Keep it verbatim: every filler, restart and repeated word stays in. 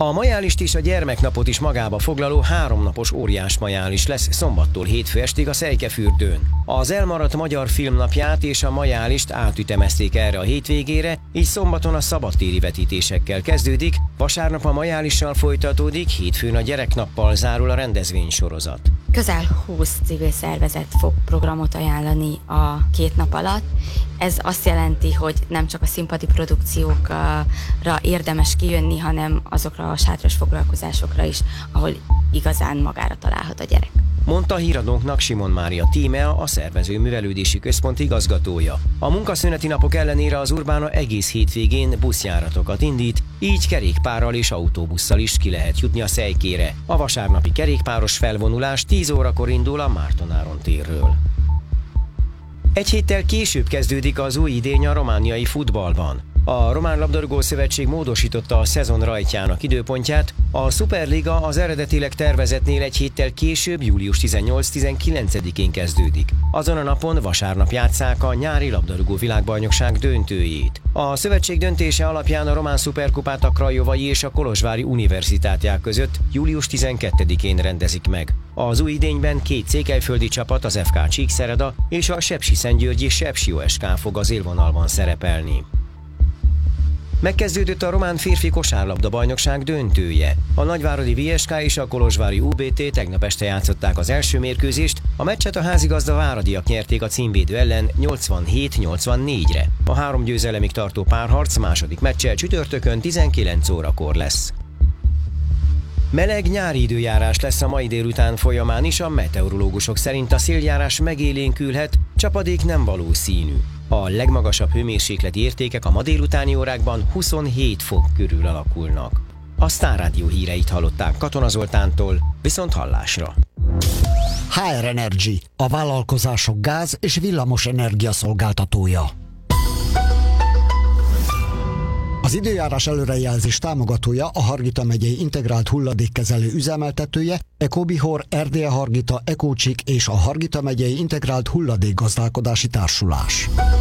A majálist és a gyermeknapot is magába foglaló háromnapos óriás majális lesz szombattól hétfő estig a Szejkefürdőn. Az elmaradt magyar filmnapját és a majálist átütemezték erre a hétvégére, így szombaton a szabadtéri vetítésekkel kezdődik, vasárnap a majálissal folytatódik, hétfőn a gyereknappal zárul a rendezvénysorozat. Közel húsz civil szervezet fog programot ajánlani a két nap alatt. Ez azt jelenti, hogy nem csak a színpadi produkciókra érdemes kijönni, hanem azokra a sátras foglalkozásokra is, ahol igazán magára találhat a gyerek. Mondta híradónknak Simon Mária Tímea, a szervező művelődési központ igazgatója. A munkaszüneti napok ellenére az Urbana egész hétvégén buszjáratokat indít, így kerékpárral és autóbusszal is ki lehet jutni a Szejkére. A vasárnapi kerékpáros felvonulás tíz órakor indul a Márton Áron térről. Egy héttel később kezdődik az új idény a romániai futballban. A Román Labdarúgó Szövetség módosította a szezon rajtjának időpontját, a Superliga az eredetileg tervezetnél egy héttel később, július tizennyolc-tizenkilencedikén kezdődik. Azon a napon vasárnap játsszák a nyári labdarúgó világbajnokság döntőjét. A szövetség döntése alapján a román szuperkupát a Krajovai és a Kolozsvári Universitátják között július tizenkettedikén rendezik meg. Az új idényben két székelyföldi csapat, az ef ká Csíkszereda és a Sepsiszentgyörgyi Sepsi o es ká fog az élvonalban szerepelni. Megkezdődött a román férfi kosárlabda bajnokság döntője. A nagyváradi vé es ká és a kolozsvári u bé té tegnap este játszották az első mérkőzést, a meccset a házigazda váradiak nyerték a címvédő ellen nyolcvanhét nyolcvannégyre. A három győzelemig tartó párharc második meccsel csütörtökön tizenkilenc órakor lesz. Meleg nyári időjárás lesz a mai délután folyamán is, a meteorológusok szerint a széljárás megélénkülhet, csapadék nem valószínű. A legmagasabb hőmérsékleti értékek a ma délutáni órákban huszonhét fok körül alakulnak. A Sztár Rádió híreit hallották Katona Zoltántól, viszont hallásra. há er Energy, a vállalkozások gáz- és villamos energia szolgáltatója. Az időjárás előrejelzés támogatója a Hargita megyei integrált hulladékkezelő üzemeltetője, Ecobihor, Erdélye Hargita, Ecócsik és a Hargita megyei integrált hulladékgazdálkodási társulás.